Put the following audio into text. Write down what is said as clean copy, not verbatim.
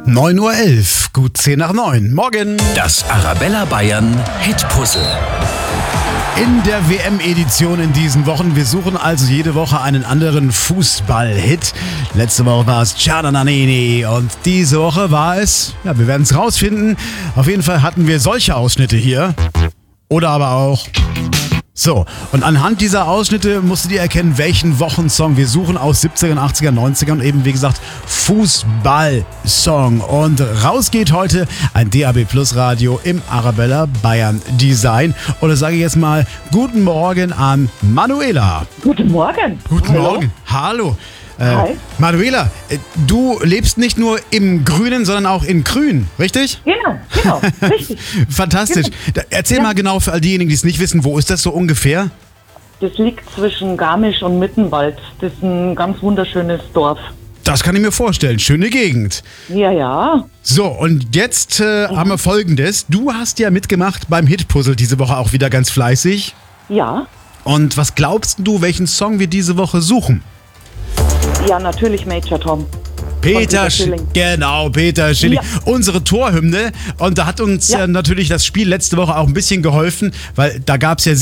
9:11 Uhr, gut 10 nach 9. Morgen. Das Arabella Bayern Hitpuzzle. In der WM-Edition in diesen Wochen. Wir suchen also jede Woche einen anderen Fußball-Hit. Letzte Woche war es Gianna Nannini und diese Woche war es, ja, wir werden es rausfinden. Auf jeden Fall hatten wir solche Ausschnitte hier. Oder aber auch so. Und anhand dieser Ausschnitte musstet ihr erkennen, welchen Wochensong wir suchen aus 70ern, 80ern, 90ern und eben, wie gesagt, Fußball-Song. Und raus geht heute ein DAB Plus Radio im Arabella Bayern Design. Und da sage ich jetzt mal guten Morgen an Manuela. Guten Morgen. Guten Hallo. Morgen. Hallo. Hi. Manuela, du lebst nicht nur im Grünen, sondern auch in Grün, richtig? Genau, richtig. Fantastisch. Erzähl mal genau für all diejenigen, die es nicht wissen, wo ist das so ungefähr? Das liegt zwischen Garmisch und Mittenwald. Das ist ein ganz wunderschönes Dorf. Das kann ich mir vorstellen. Schöne Gegend. Ja. So, und jetzt haben wir Folgendes. Du hast ja mitgemacht beim Hitpuzzle diese Woche auch wieder ganz fleißig. Ja. Und was glaubst du, welchen Song wir diese Woche suchen? Ja, natürlich Major Tom. Peter Schilling. Genau, Peter Schilling. Ja. Unsere Torhymne. Und da hat uns natürlich das Spiel letzte Woche auch ein bisschen geholfen, weil da gab es ja